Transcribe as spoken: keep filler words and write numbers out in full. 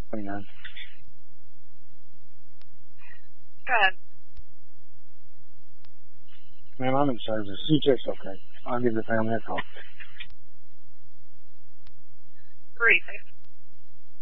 Hang on. Go ahead. Ma'am, I'm in service. You just okay. I'll give the family a call. Three, six.